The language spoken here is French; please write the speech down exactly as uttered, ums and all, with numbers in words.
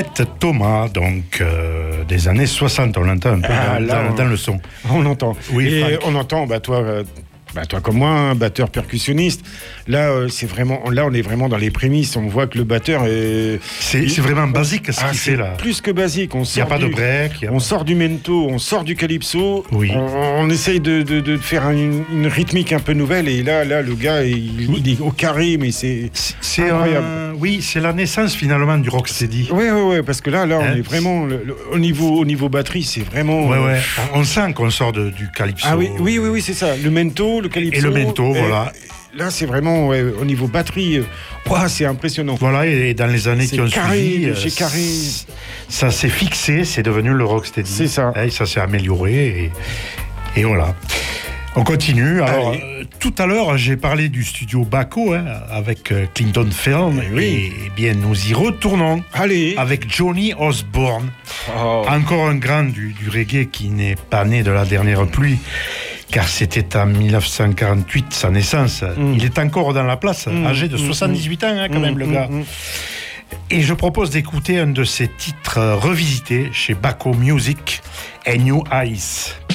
Emmett Thomas, donc euh, des années soixante, on l'entend un peu Ah, dans, là, dans- on- dans le son. On entend. Oui, Et Franck. on entend, bah toi, euh, bah toi comme moi, un batteur percussionniste. Là, euh, c'est vraiment, là, on est vraiment dans les prémices. On voit que le batteur est. C'est il- c'est vraiment basique ce Ah, qu'il c'est fait là. plus que basique. On Il n'y sort a pas de du- break. il y a- On sort du mento, on sort du calypso, Oui. on, on essaye de, de, de faire une, une rythmique un peu nouvelle et là, là le gars, il, il est au carré, mais c'est... C'est- C'est incroyable. un- oui, c'est la naissance finalement du rocksteady. Ouais, ouais, ouais, parce que là, là on Hein est vraiment... le- le- au, niveau, au niveau batterie, c'est vraiment... Ouais, euh, ouais. On, on sent qu'on sort de- du calypso. Ah oui, oui, oui, oui, c'est ça. Le mento, le calypso... Et le mento, et- voilà. Là, c'est vraiment, ouais, au niveau batterie, euh, ouah, c'est impressionnant. Voilà, et dans les années C'est qui ont carré, suivi, de chez euh, carré. c- ça s'est fixé, c'est devenu le rocksteady. C'est ça. Et ça s'est amélioré, et, et voilà. On continue. Alors, Allez. euh, tout à l'heure, j'ai parlé du studio Baco hein, avec euh, Clinton Fern. Oui. Et, eh bien, nous y retournons Allez. avec Johnny Osborne. Oh. Encore un grand du, du reggae qui n'est pas né de la dernière pluie, car c'était en dix-neuf cent quarante-huit sa naissance. Mm. Il est encore dans la place, Mm, âgé de mm, soixante-dix-huit ans hein, quand même, Mm, le mm, gars. mm. Et je propose d'écouter un de ses titres euh, revisités chez Baco Music, A New Eyes.